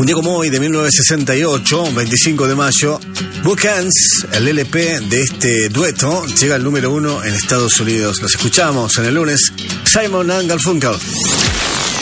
Un día como hoy, de 1968, 25 de mayo, Bookends, el LP de este dueto, llega al número 1 en Estados Unidos. Los escuchamos en el lunes. Simon and Garfunkel.